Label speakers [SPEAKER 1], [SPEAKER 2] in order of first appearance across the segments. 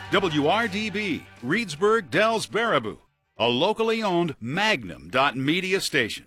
[SPEAKER 1] WRDB, Reedsburg, Dells, Baraboo, a locally owned Magnum.media station.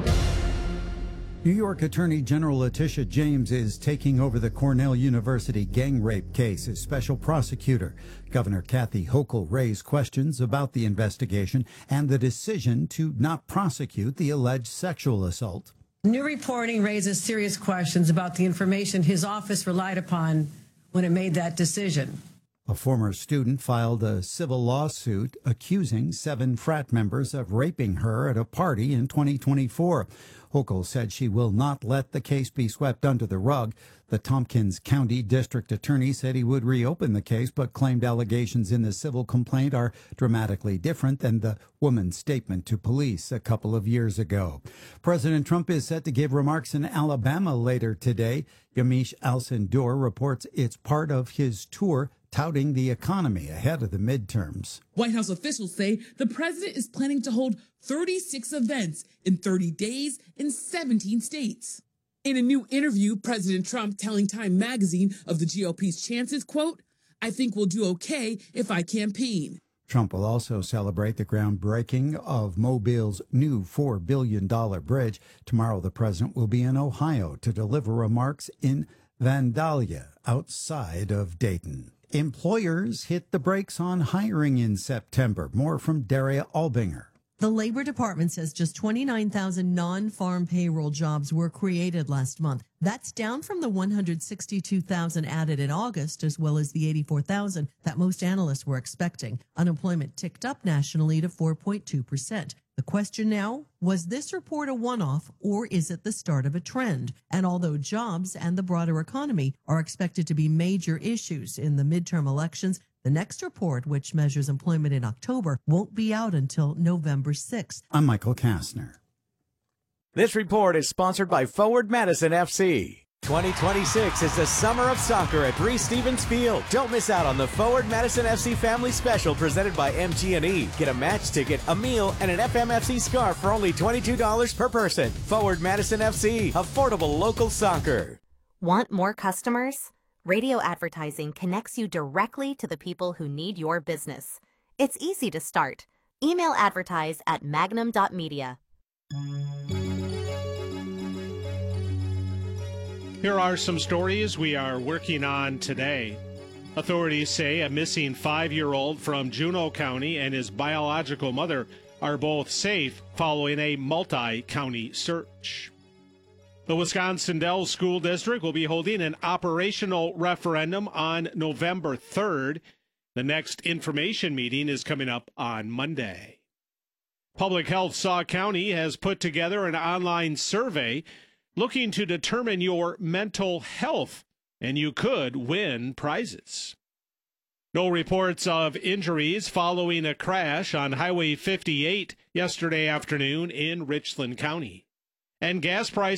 [SPEAKER 2] New York Attorney General Letitia James is taking over the Cornell University gang rape case as special prosecutor. Governor Kathy Hochul raised questions about the investigation and the decision to not prosecute the alleged sexual assault.
[SPEAKER 3] New reporting raises serious questions about the information his office relied upon when it made that decision.
[SPEAKER 2] A former student filed a civil lawsuit accusing 7 frat members of raping her at a party in 2024. Hochul said she will not let the case be swept under the rug. The Tompkins County District Attorney said he would reopen the case, but claimed allegations in the civil complaint are dramatically different than the woman's statement to police a couple of years ago. President Trump is set to give remarks in Alabama later today. Yamiche Alcindor reports it's part of his tour touting the economy ahead of the midterms.
[SPEAKER 4] White House officials say the president is planning to hold 36 events in 30 days in 17 states. In a new interview, President Trump telling Time magazine of the GOP's chances, quote, "I think we'll do okay if I campaign."
[SPEAKER 2] Trump will also celebrate the groundbreaking of Mobile's new $4 billion bridge. Tomorrow, the president will be in Ohio to deliver remarks in Vandalia, outside of Dayton. Employers hit the brakes on hiring in September. More from Daria Albinger.
[SPEAKER 5] The Labor Department says just 29,000 non-farm payroll jobs were created last month. That's down from the 162,000 added in August, as well as the 84,000 that most analysts were expecting. Unemployment ticked up nationally to 4.2%. The question now, was this report a one-off or is it the start of a trend? And although jobs and the broader economy are expected to be major issues in the midterm elections, the next report, which measures employment in October, won't be out until November 6th.
[SPEAKER 2] I'm Michael Kastner.
[SPEAKER 6] This report is sponsored by Forward Madison FC. 2026 is the summer of soccer at Breese Stevens Field. Don't miss out on the Forward Madison FC Family Special presented by MG&E. Get a match ticket, a meal, and an FMFC scarf for only $22 per person. Forward Madison FC, affordable local soccer.
[SPEAKER 7] Want more customers? Radio advertising connects you directly to the people who need your business. It's easy to start. Email advertise at magnum.media.
[SPEAKER 8] Here are some stories we are working on today. Authorities say a missing 5-year-old from Juneau County and his biological mother are both safe following a multi-county search. The Wisconsin Dells School District will be holding an operational referendum on November 3rd. The next information meeting is coming up on Monday. Public Health Sauk County has put together an online survey looking to determine your mental health, and you could win prizes. No reports of injuries following a crash on Highway 58 yesterday afternoon in Richland County. And gas prices